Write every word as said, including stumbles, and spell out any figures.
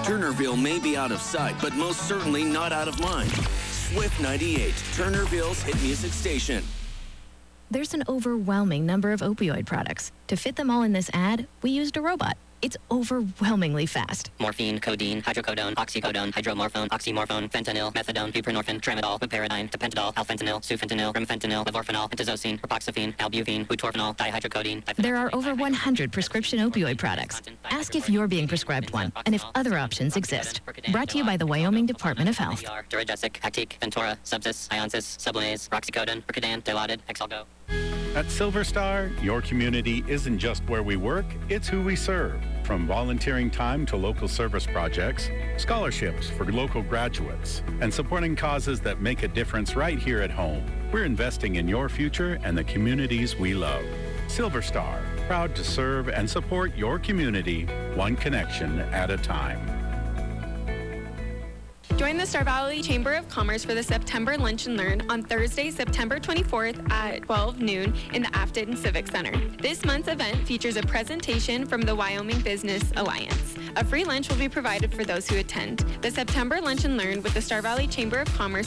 Turnerville may be out of sight, but most certainly not out of mind. Swift ninety-eight, Turnerville's hit music station. There's an overwhelming number of opioid products. To fit them all in this ad, we used a robot. It's overwhelmingly fast. Morphine, codeine, hydrocodone, oxycodone, hydromorphone, oxymorphone, fentanyl, methadone, buprenorphine, tramadol, buperidine, tapentadol, alfentanil, sufentanil, rimfentanil, levorphanol, pentazocine, ripoxaphine, albuvine, butorphanol, dihydrocodone. There are over one hundred prescription opioid products. Ask if you're being prescribed one and if other options exist. Brought to you by the Wyoming Department of Health. Duragesic, Actique, Ventura, Subsys, Ionsis, Sublinase, Roxycodone, Percodan, Dilaudid, Exalgo. At Silver Star, your community isn't just where we work, it's who we serve. From volunteering time to local service projects, scholarships for local graduates, and supporting causes that make a difference right here at home. We're investing in your future and the communities we love. Silver Star, proud to serve and support your community, one connection at a time. Join the Star Valley Chamber of Commerce for the September Lunch and Learn on Thursday, September twenty-fourth at twelve noon in the Afton Civic Center. This month's event features a presentation from the Wyoming Business Alliance. A free lunch will be provided for those who attend. The September Lunch and Learn with the Star Valley Chamber of Commerce